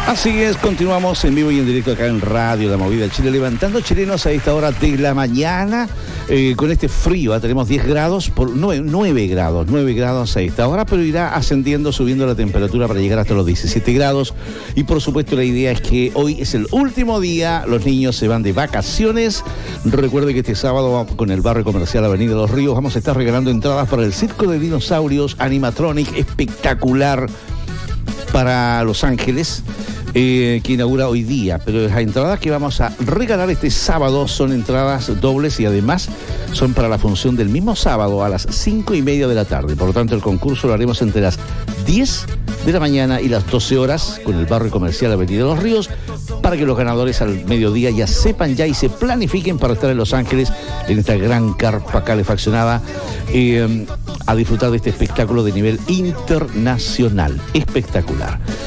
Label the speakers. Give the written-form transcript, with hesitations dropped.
Speaker 1: Así es, continuamos en vivo y en directo acá en Radio La Movida Chile, levantando chilenos a esta hora de la mañana, con este frío. Tenemos 10 grados, 9 grados a esta hora, pero irá ascendiendo, subiendo la temperatura para llegar hasta los 17 grados. Y por supuesto la idea es que hoy es el último día, los niños se van de vacaciones. Recuerde que este sábado con el barrio comercial Avenida Los Ríos vamos a estar regalando entradas para el Circo de Dinosaurios Animatronic, espectacular, para Los Ángeles, que inaugura hoy día. Pero las entradas que vamos a regalar este sábado son entradas dobles y además son para la función del mismo sábado a las 5:30 de la tarde. Por lo tanto, el concurso lo haremos entre las 10 de la mañana y las 12 horas con el barrio comercial Avenida Los Ríos, para que los ganadores al mediodía ya sepan ya y se planifiquen para estar en Los Ángeles en esta gran carpa calefaccionada, a disfrutar de este espectáculo de nivel internacional. Espectacular.